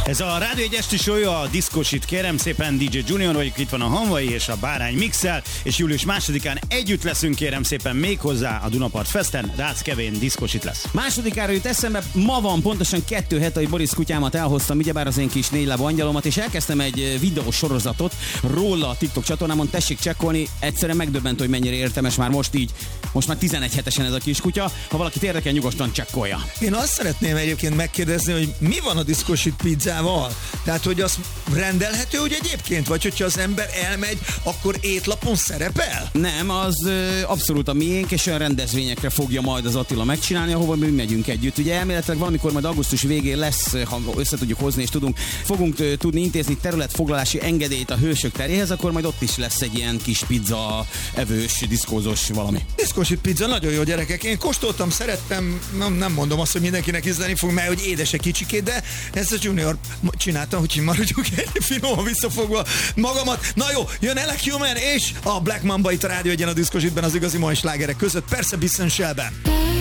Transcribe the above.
Ez a Rádió egy esti show, a Diszkosit, kérem szépen, DJ Junior vagyok, itt van a Hanvai és a Bárány Mixel, és július 2-án együtt leszünk, kérem szépen, méghozzá a Dunapart Festen, Rácz Kevin Diszkosit lesz. Másodikára jut eszembe, ma van pontosan 2 hete, hogy Boris kutyámat elhoztam, ugyebár az én kis 4 lábú angyalomat, és elkezdtem egy videós sorozatot róla a TikTok csatornámon, tessék csekkolni, egyszerűen megdöbbentő, hogy mennyire értelmes már most már 11 hetesen ez a kis kutya, ha valakit érdekel, nyugodtan csekkolja. Én azt szeretném egyébként megkérdezni, hogy mi van a Diszkosit pizzával? Tehát, hogy az rendelhető úgy egyébként? Vagy hogyha az ember elmegy, akkor étlapon szerepel? Nem, az abszolút a miénk, és olyan rendezvényekre fogja majd az Attila megcsinálni, ahova mi megyünk együtt. Ugye elméletileg valamikor majd augusztus végén lesz, ha össze tudjuk hozni, és fogunk tudni intézni területfoglalási engedélyt a Hősök teréhez, akkor majd ott is lesz egy ilyen kis pizza evős, diszkózós valami. Diszkosit pizza, nagyon jó, gyerekek. Én kóstoltam, szerettem, nem mondom azt, hogy mindenkinek ízleni fog, mert hogy édesek kicsikét, de ezt a Junior csináltam, úgyhogy maradjunk egy finoman visszafogva magamat. Na jó, jön Elek Human és a Black Mamba itt a Rádió Egyen a Diszkositben az igazi mai slágerek között, persze Bissell-ben.